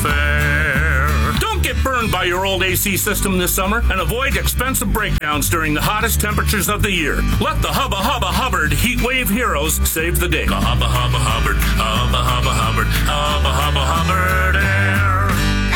affair. Don't get burned by your old AC system this summer and avoid expensive breakdowns during the hottest temperatures of the year. Let the Hubba Hubba Hubbard Heat Wave Heroes save the day. Hubba Hubba Hubbard, Hubba Hubba Hubbard, Hubba Hubba Hubbard Air.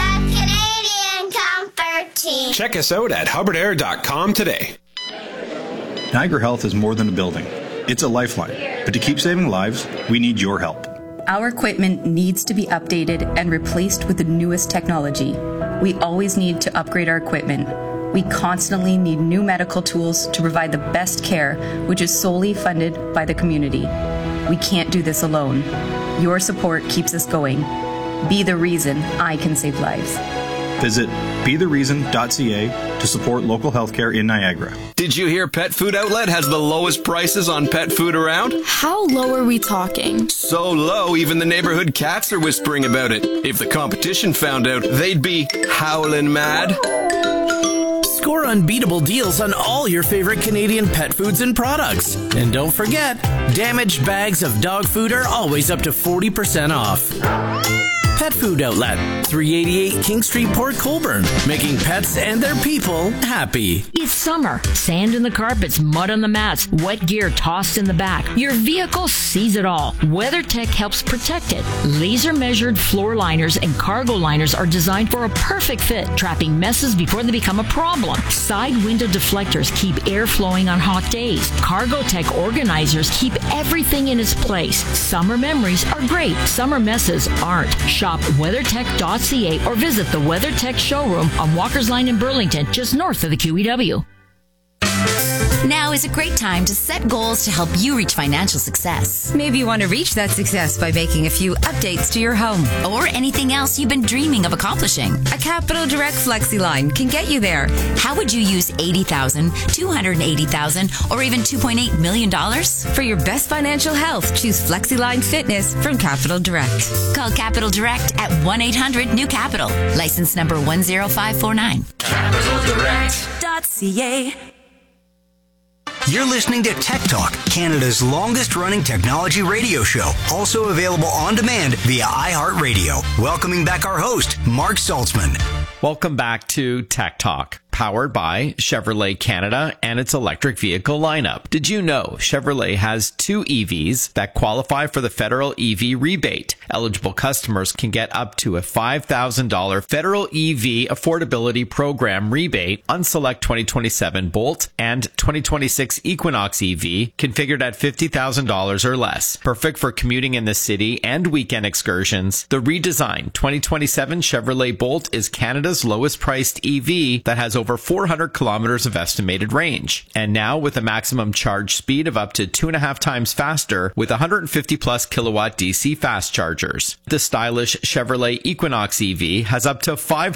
The Canadian Comfort Team. Check us out at hubbardair.com today. Niagara Health is more than a building. It's a lifeline. But to keep saving lives, we need your help. Our equipment needs to be updated and replaced with the newest technology. We always need to upgrade our equipment. We constantly need new medical tools to provide the best care, which is solely funded by the community. We can't do this alone. Your support keeps us going. Be the reason I can save lives. Visit bethereason.ca to support local healthcare in Niagara. Did you hear Pet Food Outlet has the lowest prices on pet food around? How low are we talking? So low, even the neighborhood cats are whispering about it. If the competition found out, they'd be howling mad. Score unbeatable deals on all your favorite Canadian pet foods and products. And don't forget, damaged bags of dog food are always up to 40% off. Pet Food Outlet, 388 King Street, Port Colborne, making pets and their people happy. It's summer. Sand in the carpets, mud on the mats, wet gear tossed in the back. Your vehicle sees it all. WeatherTech helps protect it. Laser-measured floor liners and cargo liners are designed for a perfect fit, trapping messes before they become a problem. Side window deflectors keep air flowing on hot days. CargoTech organizers keep everything in its place. Summer memories are great. Summer messes aren't. Shop WeatherTech.ca or visit the WeatherTech showroom on Walker's Line in Burlington, just north of the QEW. Now is a great time to set goals to help you reach financial success. Maybe you want to reach that success by making a few updates to your home. Or anything else you've been dreaming of accomplishing. A Capital Direct FlexiLine can get you there. How would you use $80,000, $280,000, or even $2.8 million? For your best financial health, choose FlexiLine Fitness from Capital Direct. Call Capital Direct at 1-800-NEW-CAPITAL. License number 10549. CapitalDirect.ca. You're listening to Tech Talk, Canada's longest-running technology radio show, also available on demand via iHeartRadio. Welcoming back our host, Mark Saltzman. Welcome back to Tech Talk, powered by Chevrolet Canada and its electric vehicle lineup. Did you know Chevrolet has 2 EVs that qualify for the federal EV rebate? Eligible customers can get up to a $5,000 federal EV affordability program rebate on select 2027 Bolt and 2026 Equinox EV configured at $50,000 or less. Perfect for commuting in the city and weekend excursions. The redesigned 2027 Chevrolet Bolt is Canada's lowest priced EV that has over 400 kilometers of estimated range. And now with a maximum charge speed of up to 2.5 times faster with 150 plus kilowatt DC fast chargers. The stylish Chevrolet Equinox EV has up to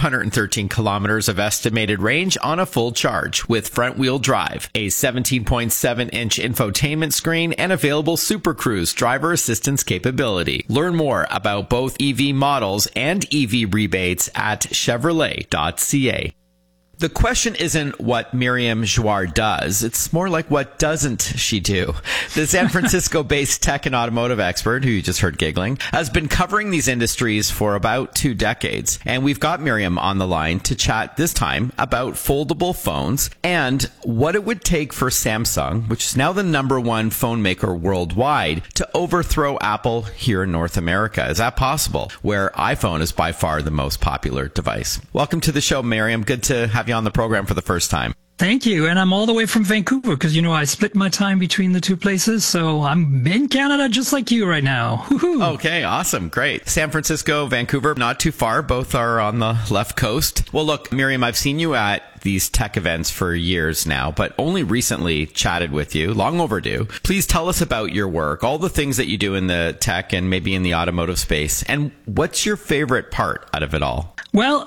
513 kilometers of estimated range on a full charge with front wheel drive, a 17.7-inch infotainment screen, and available Super Cruise driver assistance capability. Learn more about both EV models and EV rebates at Chevrolet.ca. The question isn't what Miriam Jouard does. It's more like what doesn't she do? The San Francisco-based tech and automotive expert, who you just heard giggling, has been covering these industries for about 2 decades. And we've got Miriam on the line to chat this time about foldable phones and what it would take for Samsung, which is now the #1 phone maker worldwide, to overthrow Apple here in North America. Is that possible? Where iPhone is by far the most popular device. Welcome to the show, Miriam. Good to have you on the program for the first time. Thank you. And I'm all the way from Vancouver because, I split my time between the 2 places. So I'm in Canada just like you right now. Woo-hoo. Okay, awesome. Great. San Francisco, Vancouver, not too far. Both are on the left coast. Well, look, Miriam, I've seen you at these tech events for years now, but only recently chatted with you. Long overdue. Please tell us about your work, all the things that you do in the tech and maybe in the automotive space. And what's your favorite part out of it all? Well,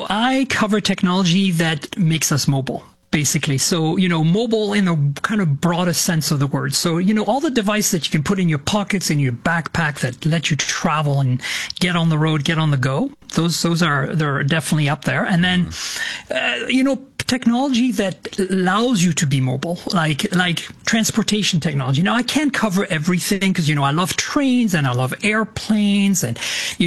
I cover technology that makes us mobile. Basically. So, mobile in the kind of broadest sense of the word. So, all the devices that you can put in your pockets, in your backpack that let you travel and get on the road, get on the go. They're definitely up there. And then, technology that allows you to be mobile, like transportation technology. Now, I can't cover everything because, I love trains and I love airplanes and,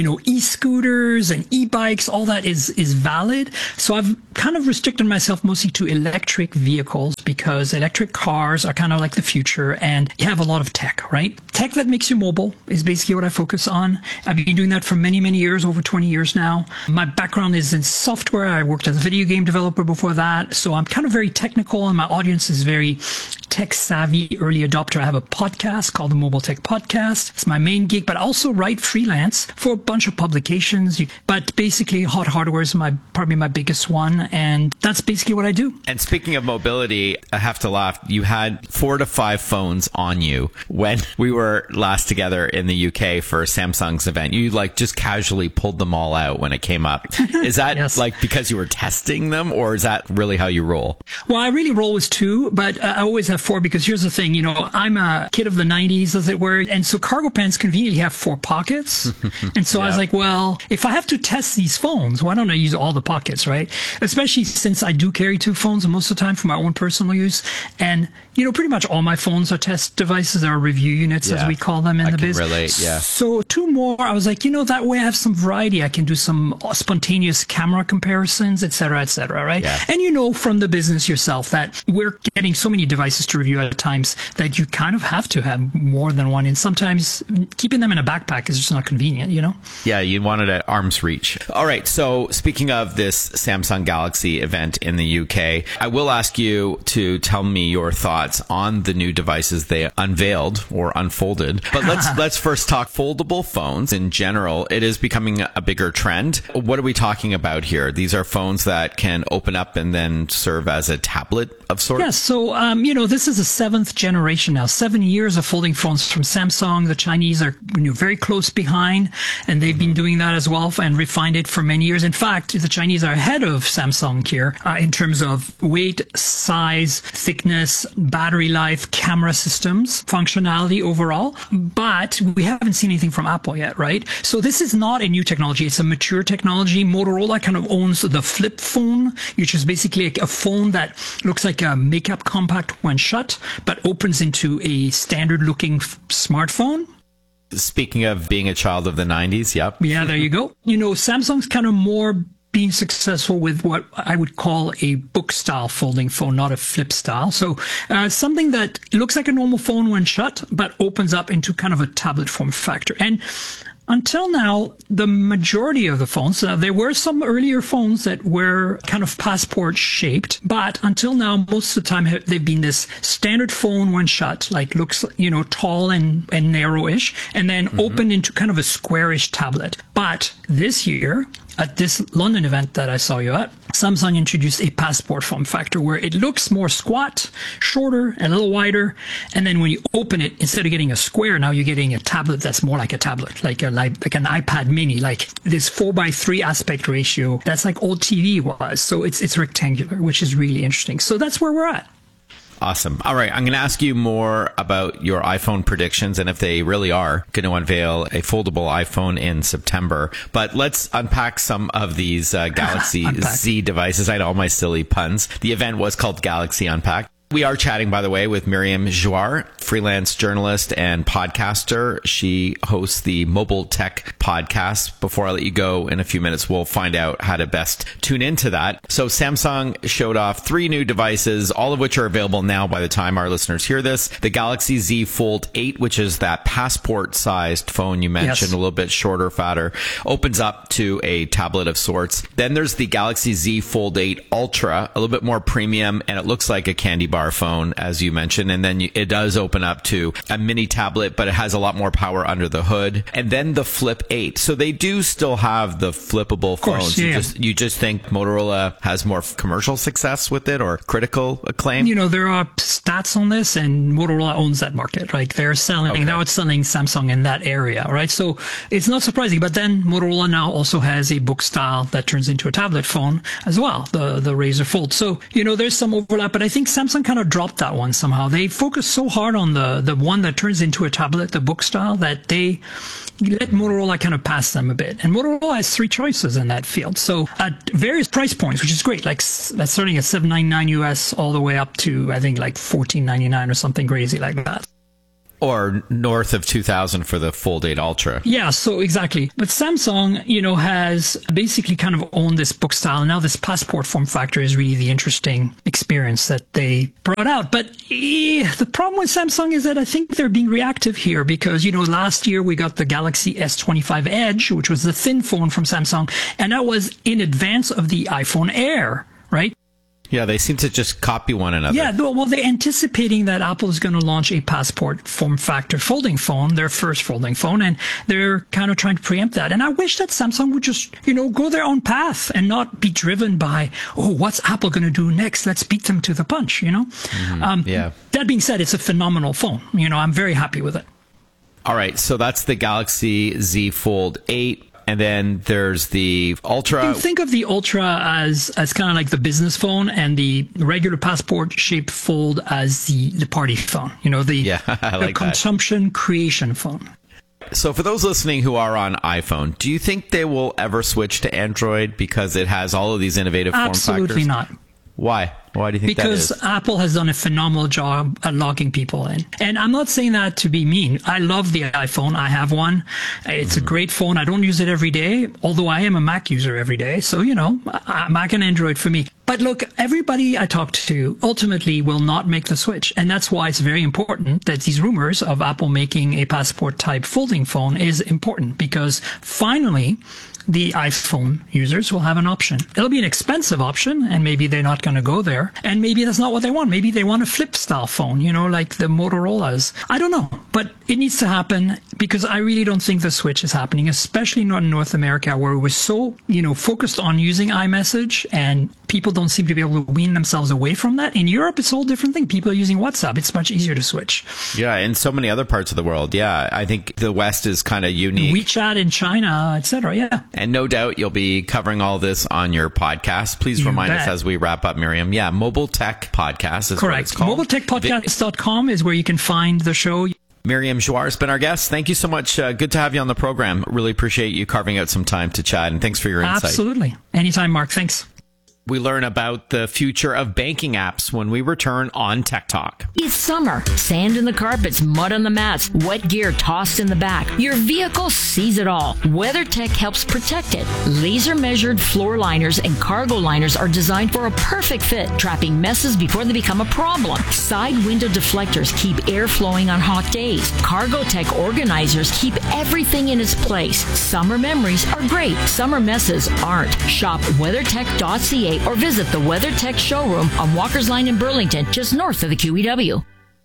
e-scooters and e-bikes. All that is valid. So I've kind of restricted myself mostly to electric vehicles because electric cars are kind of like the future and you have a lot of tech, right? Tech that makes you mobile is basically what I focus on. I've been doing that for many, many years, over 20 years now. My background is in software. I worked as a video game developer before that. So I'm kind of very technical and my audience is very tech savvy, early adopter. I have a podcast called the Mobile Tech Podcast. It's my main gig, but I also write freelance for a bunch of publications. But basically, Hot Hardware is probably my biggest one. And that's basically what I do. And speaking of mobility, I have to laugh. You had 4 to 5 phones on you when we were last together in the UK for Samsung's event. You just casually pulled them all out when it came up. Is that yes. Because you were testing them, or is that really how you roll? Well, I really roll with 2, but I always have 4 because here's the thing, I'm a kid of the 90s, as it were. And so cargo pants conveniently have 4 pockets. And so I was like, well, if I have to test these phones, why don't I use all the pockets, right? Especially since I do carry 2 phones most of the time for my own personal use. And, pretty much all my phones are test devices or review units, as we call them in the biz. Relate, yeah. So 2 more, I was like, that way I have some variety. I can do some spontaneous camera comparisons, et cetera, right? Yeah. And from the business yourself that we're getting so many devices to review at times that you kind of have to have more than one. And sometimes keeping them in a backpack is just not convenient, Yeah, you want it at arm's reach. All right. So speaking of this Samsung Galaxy event in the UK, I will ask you to tell me your thoughts on the new devices they unveiled or unfolded. But let's first talk foldable phones in general. It is becoming a bigger trend. What are we talking about here? These are phones that can open up and then serve as a tablet of sorts? Yes. So, this is the 7th generation now, 7 years of folding phones from Samsung. The Chinese are very close behind, and they've been doing that as well and refined it for many years. In fact, the Chinese are ahead of Samsung here in terms of weight, size, thickness, battery life, camera systems, functionality overall. But we haven't seen anything from Apple yet, right? So this is not a new technology. It's a mature technology. Motorola kind of owns the flip phone, which is basically a phone that looks like a makeup compact when shut, but opens into a standard looking smartphone. Speaking of being a child of the 90s, yep. Yeah, there you go. Samsung's kind of more being successful with what I would call a book style folding phone, not a flip style. So something that looks like a normal phone when shut, but opens up into kind of a tablet form factor. And until now, the majority of the phones, there were some earlier phones that were kind of passport shaped, but until now, most of the time they've been this standard phone when shut, like looks, tall and narrowish, and then opened into kind of a squarish tablet. But this year, at this London event that I saw you at, Samsung introduced a passport form factor where it looks more squat, shorter, and a little wider. And then when you open it, instead of getting a square, now you're getting a tablet that's more like a tablet, like an iPad mini, like this 4:3 aspect ratio. That's like old TV was. So it's rectangular, which is really interesting. So that's where we're at. Awesome. All right. I'm going to ask you more about your iPhone predictions and if they really are going to unveil a foldable iPhone in September. But let's unpack some of these Galaxy Z devices. I know all my silly puns. The event was called Galaxy Unpacked. We are chatting, by the way, with Myriam Jouar, freelance journalist and podcaster. She hosts the Mobile Tech Podcast. Before I let you go in a few minutes, we'll find out how to best tune into that. So Samsung showed off 3 new devices, all of which are available now by the time our listeners hear this. The Galaxy Z Fold 8, which is that passport-sized phone you mentioned, a little bit shorter, fatter, opens up to a tablet of sorts. Then there's the Galaxy Z Fold 8 Ultra, a little bit more premium, and it looks like a candy bar phone, as you mentioned, and then it does open up to a mini tablet, but it has a lot more power under the hood. And then the Flip 8. So they do still have the flippable phones. You just think Motorola has more commercial success with it or critical acclaim? There are stats on this, and Motorola owns that market, right? They're selling, now it's selling Samsung in that area, right? So it's not surprising. But then Motorola now also has a book style that turns into a tablet phone as well, the Razr Fold. So, there's some overlap, but I think Samsung kind of dropped that one somehow. They focused so hard on the one that turns into a tablet, the book style, that they let Motorola kind of pass them a bit. And Motorola has 3 choices in that field. So at various price points, which is great, like that's starting at $799 US all the way up to, I think, like $14.99 or something crazy like that. Or north of 2,000 for the Fold 8 Ultra. Yeah, so exactly. But Samsung, has basically kind of owned this book style. And now this Passport form factor is really the interesting experience that they brought out. But the problem with Samsung is that I think they're being reactive here because, last year we got the Galaxy S25 Edge, which was the thin phone from Samsung. And that was in advance of the iPhone Air, right? Yeah, they seem to just copy one another. Yeah, well, they're anticipating that Apple is going to launch a Passport form factor folding phone, their first folding phone, and they're kind of trying to preempt that. And I wish that Samsung would just, go their own path and not be driven by, what's Apple going to do next? Let's beat them to the punch, Yeah. That being said, it's a phenomenal phone. I'm very happy with it. All right, so that's the Galaxy Z Fold 8. And then there's the Ultra. You can think of the Ultra as kind of like the business phone and the regular Passport-shaped Fold as the party phone. The consumption creation phone. So for those listening who are on iPhone, do you think they will ever switch to Android because it has all of these innovative form factors? Absolutely not. Why? Why do you think that is? Because Apple has done a phenomenal job at logging people in. And I'm not saying that to be mean. I love the iPhone. I have one. It's a great phone. I don't use it every day, although I am a Mac user every day. So, Mac and Android for me. But look, everybody I talk to ultimately will not make the switch. And that's why it's very important that these rumors of Apple making a Passport-type folding phone is important because finally, the iPhone users will have an option. It'll be an expensive option, and maybe they're not going to go there. And maybe that's not what they want. Maybe they want a flip-style phone, like the Motorola's. I don't know, but it needs to happen because I really don't think the switch is happening, especially not in North America where we're so, focused on using iMessage and people don't seem to be able to wean themselves away from that. In Europe, it's a whole different thing. People are using WhatsApp. It's much easier to switch. Yeah, in so many other parts of the world. Yeah, I think the West is kind of unique. WeChat in China, etc. Yeah. And no doubt you'll be covering all this on your podcast. Please remind us as we wrap up, Miriam. Yeah, Mobile Tech Podcast is what it's called. MobileTechPodcast.com is where you can find the show. Miriam Jouar has been our guest. Thank you so much. Good to have you on the program. Really appreciate you carving out some time to chat, and thanks for your insight. Absolutely. Anytime, Mark. Thanks. We learn about the future of banking apps when we return on Tech Talk. It's summer. Sand in the carpets, mud on the mats, wet gear tossed in the back. Your vehicle sees it all. WeatherTech helps protect it. Laser-measured floor liners and cargo liners are designed for a perfect fit, trapping messes before they become a problem. Side window deflectors keep air flowing on hot days. Cargotech organizers keep everything in its place. Summer memories are great. Summer messes aren't. Shop WeatherTech.ca or visit the WeatherTech showroom on Walker's Line in Burlington, just north of the QEW.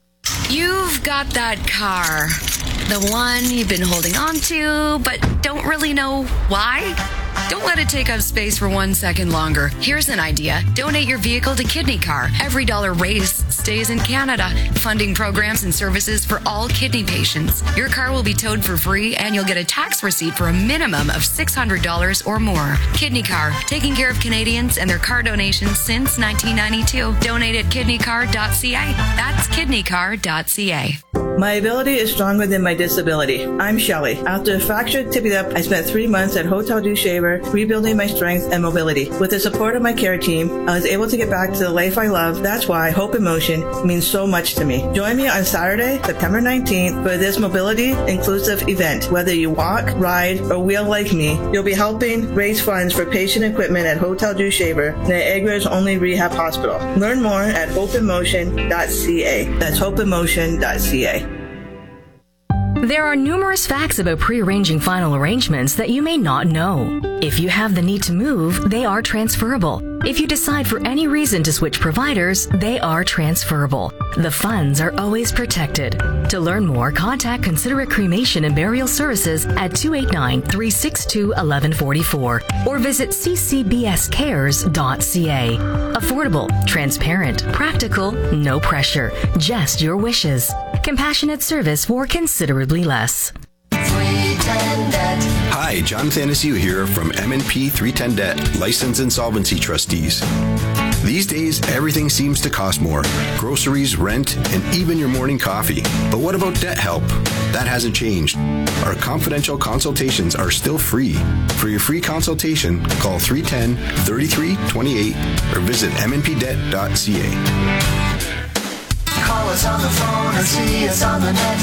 You've got that car. The one you've been holding on to, but don't really know why? Don't let it take up space for 1 second longer. Here's an idea. Donate your vehicle to Kidney Car. Every dollar raised stays in Canada, funding programs and services for all kidney patients. Your car will be towed for free, and you'll get a tax receipt for a minimum of $600 or more. Kidney Car, taking care of Canadians and their car donations since 1992. Donate at kidneycar.ca. That's kidneycar.ca. My ability is stronger than my disability. I'm Shelley. After a fractured tibia, I spent 3 months at Hotel du Shaver rebuilding my strength and mobility. With the support of my care team, I was able to get back to the life I love. That's why Hope in Motion means so much to me. Join me on Saturday, September 19th for this mobility inclusive event. Whether you walk, ride, or wheel like me, you'll be helping raise funds for patient equipment at Hotel du Shaver, Niagara's only rehab hospital. Learn more at hopeinmotion.ca. That's hopeinmotion.ca. There are numerous facts about pre-arranging final arrangements that you may not know. If you have the need to move, they are transferable. If you decide for any reason to switch providers, they are transferable. The funds are always protected. To learn more, contact Considerate Cremation and Burial Services at 289-362-1144 or visit ccbscares.ca. Affordable, transparent, practical, no pressure, just your wishes. Compassionate service for considerably less. Hi, John Thanasiu here from M&P 310 Debt, Licensed Insolvency Trustees. These days, everything seems to cost more. Groceries, rent, and even your morning coffee. But what about debt help? That hasn't changed. Our confidential consultations are still free. For your free consultation, call 310-3328 or visit mnpdebt.ca. Call us on the phone or see us on the net.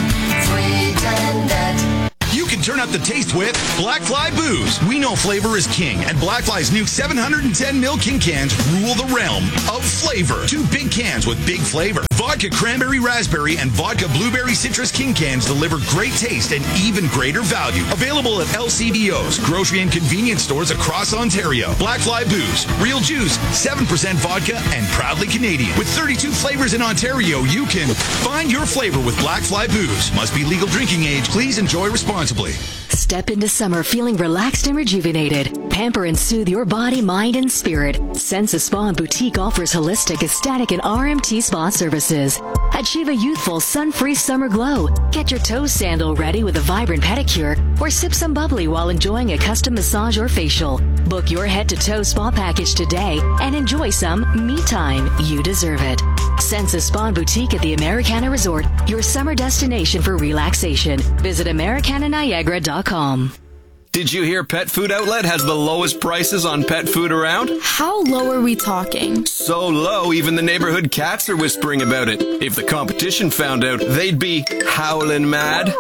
310-NET. You can turn up the taste with Black Fly Booze. We know flavor is king, and Black Fly's new 710 ml King cans rule the realm of flavor. 2 big cans with big flavor. Vodka Cranberry Raspberry and Vodka Blueberry Citrus King cans deliver great taste and even greater value. Available at LCBOs, grocery and convenience stores across Ontario. Black Fly Booze. Real juice, 7% vodka, and proudly Canadian. With 32 flavors in Ontario, you can find your flavor with Black Fly Booze. Must be legal drinking age. Please enjoy responsibly. Step into summer feeling relaxed and rejuvenated. Pamper and soothe your body, mind, and spirit. Sensa Spa and Boutique offers holistic, aesthetic, and RMT spa services. Achieve a youthful, sun-free summer glow. Get your toes sandal ready with a vibrant pedicure, or sip some bubbly while enjoying a custom massage or facial. Book your head-to-toe spa package today and enjoy some me time. You deserve it. Sensa Spa and Boutique at the Americana Resort, your summer destination for relaxation. Visit AmericanaNiagara.com. Did you hear Pet Food Outlet has the lowest prices on pet food around? How low are we talking? So low, even the neighborhood cats are whispering about it. If the competition found out, they'd be howling mad.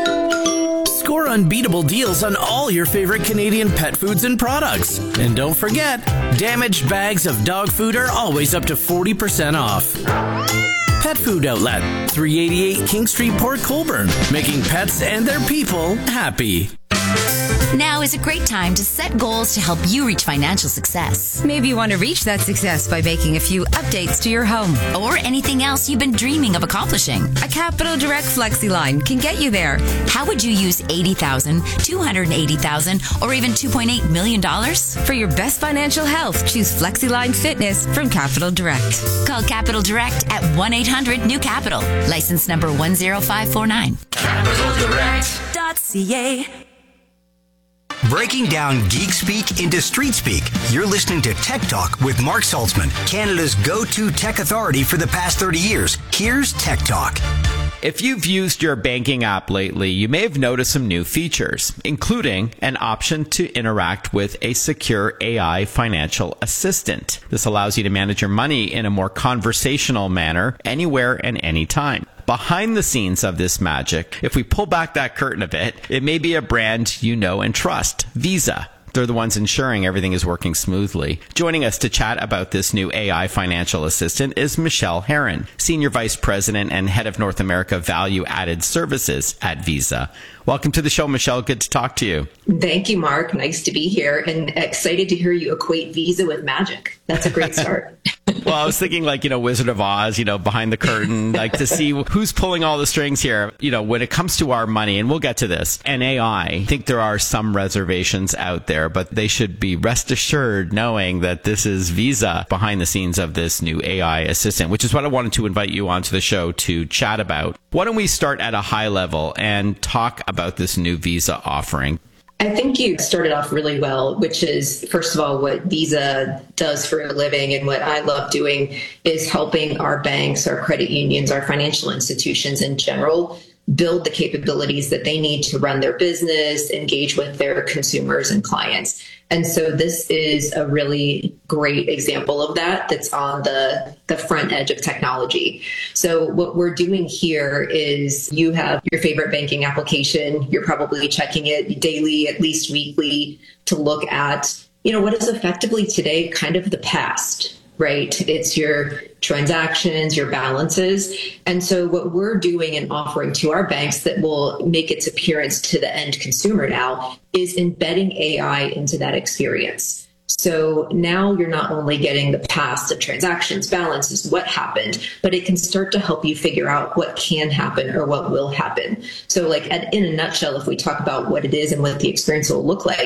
Score unbeatable deals on all your favorite Canadian pet foods and products. And don't forget, damaged bags of dog food are always up to 40% off. Pet Food Outlet, 388 King Street, Port Colborne, making pets and their people happy. Now is a great time to set goals to help you reach financial success. Maybe you want to reach that success by making a few updates to your home. Or anything else you've been dreaming of accomplishing. A Capital Direct Flexi line can get you there. How would you use $80,000, $280,000, or even $2.8 million? For your best financial health, choose FlexiLine Fitness from Capital Direct. Call Capital Direct at 1-800-NEW-CAPITAL. License number 10549. CapitalDirect.ca. Breaking down geek speak into street speak. You're listening to Tech Talk with Mark Saltzman, Canada's go-to tech authority for the past 30 years. Here's Tech Talk. If you've used your banking app lately, you may have noticed some new features, including an option to interact with a secure AI financial assistant. This allows you to manage your money in a more conversational manner, anywhere and anytime. Behind the scenes of this magic, if we pull back that curtain a bit, it may be a brand you know and trust, Visa. They're the ones ensuring everything is working smoothly. Joining us to chat about this new AI financial assistant is Michelle Herron, Senior Vice President and Head of North America Value Added Services at Visa. Welcome to the show, Michelle. Good to talk to you. Thank you, Mark. Nice to be here and excited to hear you equate Visa with magic. That's a great start. Well, I was thinking Wizard of Oz, behind the curtain, to see who's pulling all the strings here. When it comes to our money, and we'll get to this, and AI, I think there are some reservations out there, but they should be rest assured knowing that this is Visa behind the scenes of this new AI assistant, which is what I wanted to invite you onto the show to chat about. Why don't we start at a high level and talk about this new Visa offering? I think you started off really well, which is, first of all, what Visa does for a living. And what I love doing is helping our banks, our credit unions, our financial institutions in general build the capabilities that they need to run their business, engage with their consumers and clients. And so this is a really great example of that that's on the front edge of technology. So what we're doing here is you have your favorite banking application. You're probably checking it daily, at least weekly, to look at, what is effectively today kind of the past, right? It's your transactions, your balances. And so what we're doing and offering to our banks that will make its appearance to the end consumer now is embedding AI into that experience. So now you're not only getting the past of transactions, balances, what happened, but it can start to help you figure out what can happen or what will happen. So in a nutshell, if we talk about what it is and what the experience will look like,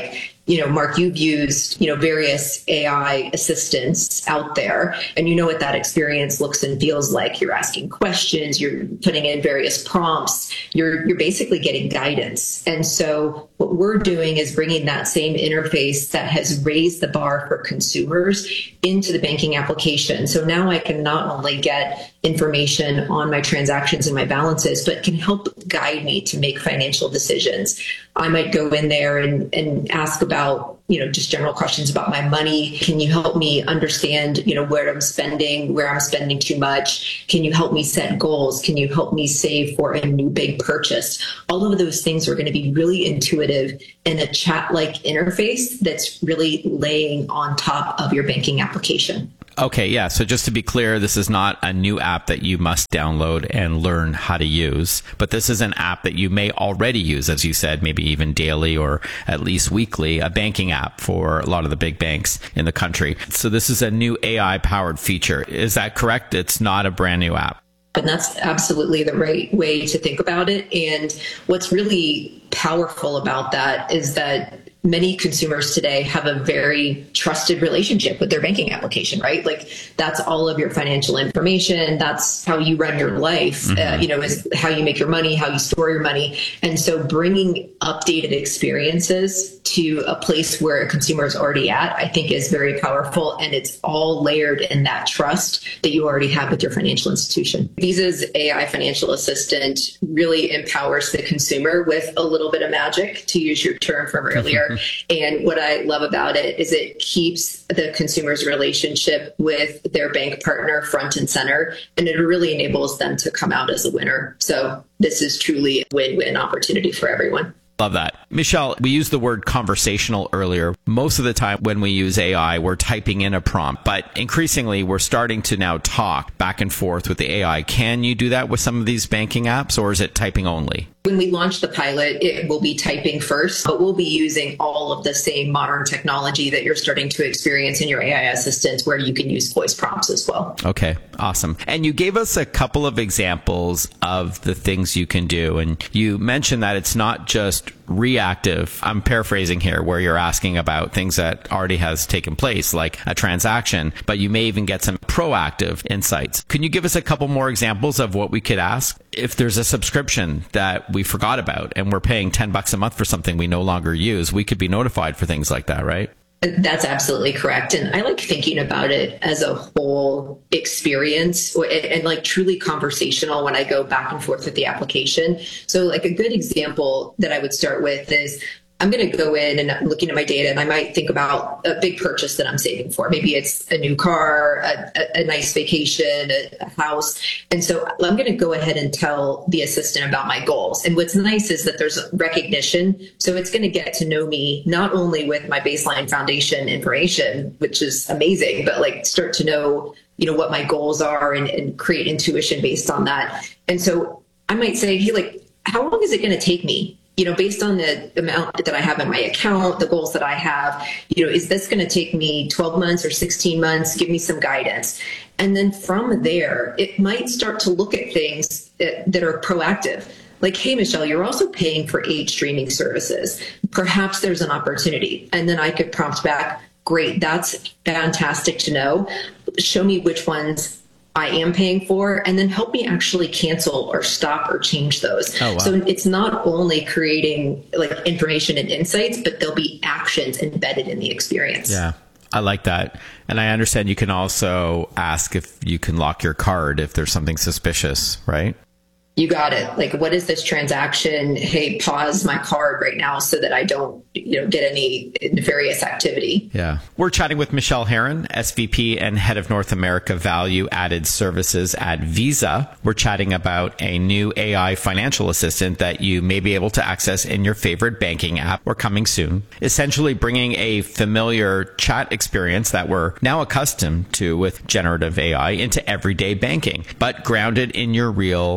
Mark, you've used, various AI assistants out there, and you know what that experience looks and feels like. You're asking questions, you're putting in various prompts, you're basically getting guidance. And so what we're doing is bringing that same interface that has raised the bar for consumers into the banking application. So now I can not only get information on my transactions and my balances, but can help guide me to make financial decisions. I might go in there and ask about, just general questions about my money. Can you help me understand, where I'm spending too much? Can you help me set goals? Can you help me save for a new big purchase? All of those things are going to be really intuitive in a chat-like interface that's really laying on top of your banking application. Okay, yeah. So just to be clear, this is not a new app that you must download and learn how to use, but this is an app that you may already use, as you said, maybe even daily or at least weekly, a banking app for a lot of the big banks in the country. So this is a new AI-powered feature. Is that correct? It's not a brand new app. And that's absolutely the right way to think about it. And what's really powerful about that is that many consumers today have a very trusted relationship with their banking application, right? Like that's all of your financial information. That's how you run your life, is how you make your money, how you store your money. And so bringing updated experiences to a place where a consumer is already at, I think is very powerful. And it's all layered in that trust that you already have with your financial institution. Visa's AI financial assistant really empowers the consumer with a little bit of magic, to use your term from earlier. And what I love about it is it keeps the consumer's relationship with their bank partner front and center, and it really enables them to come out as a winner. So this is truly a win-win opportunity for everyone. Love that. Michelle, we used the word conversational earlier. Most of the time when we use AI, we're typing in a prompt, but increasingly we're starting to now talk back and forth with the AI. Can you do that with some of these banking apps, or is it typing only? When we launch the pilot, it will be typing first, but we'll be using all of the same modern technology that you're starting to experience in your AI assistant, where you can use voice prompts as well. Okay, awesome. And you gave us a couple of examples of the things you can do. And you mentioned that it's not just reactive. I'm paraphrasing here, where you're asking about things that already has taken place, like a transaction, but you may even get some proactive insights. Can you give us a couple more examples of what we could ask? If there's a subscription that we forgot about and we're paying $10 a month for something we no longer use, we could be notified for things like that, right? That's absolutely correct. And I like thinking about it as a whole experience and like truly conversational when I go back and forth with the application. So like a good example that I would start with is I'm going to go in and I'm looking at my data, and I might think about a big purchase that I'm saving for. Maybe it's a new car, a nice vacation, a house. And so I'm going to go ahead and tell the assistant about my goals. And what's nice is that there's recognition. So it's going to get to know me not only with my baseline foundation information, which is amazing, but like start to know, what my goals are and create intuition based on that. And so I might say, hey, like, how long is it going to take me? Based on the amount that I have in my account, the goals that I have, is this going to take me 12 months or 16 months? Give me some guidance. And then from there, it might start to look at things that are proactive. Like, hey, Michelle, you're also paying for age streaming services. Perhaps there's an opportunity. And then I could prompt back, great, that's fantastic to know. Show me which ones I am paying for, and then help me actually cancel or stop or change those. Oh, wow. So it's not only creating like information and insights, but there'll be actions embedded in the experience. Yeah, I like that. And I understand you can also ask if you can lock your card if there's something suspicious, right? You got it. Like, what is this transaction? Hey, pause my card right now so that I don't, get any nefarious activity. Yeah. We're chatting with Michelle Herron, SVP and Head of North America Value Added Services at Visa. We're chatting about a new AI financial assistant that you may be able to access in your favorite banking app or coming soon, essentially bringing a familiar chat experience that we're now accustomed to with generative AI into everyday banking, but grounded in your real spending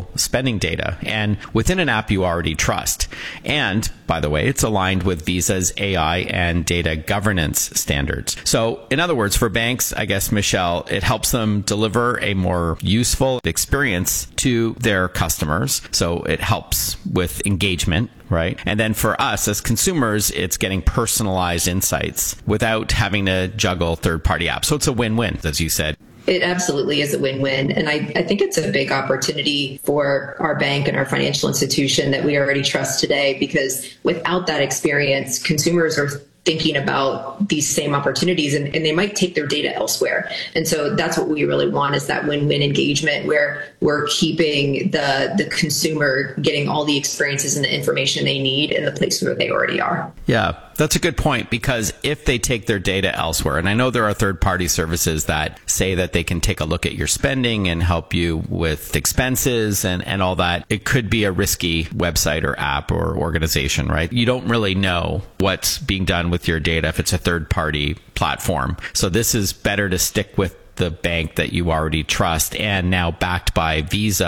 spending data, and within an app you already trust. And by the way, it's aligned with Visa's AI and data governance standards. So in other words, for banks, I guess, Michelle, it helps them deliver a more useful experience to their customers. So it helps with engagement, right? And then for us as consumers, it's getting personalized insights without having to juggle third-party apps. So it's a win-win, as you said. It absolutely is a win-win. And I think it's a big opportunity for our bank and our financial institution that we already trust today, because without that experience, consumers are thinking about these same opportunities and they might take their data elsewhere. And so that's what we really want, is that win-win engagement where we're keeping the consumer getting all the experiences and the information they need in the place where they already are. Yeah, that's a good point, because if they take their data elsewhere, and I know there are third-party services that say that they can take a look at your spending and help you with expenses and all that, it could be a risky website or app or organization, right? You don't really know what's being done with your data if it's a third-party platform. So this is better to stick with the bank that you already trust, and now backed by Visa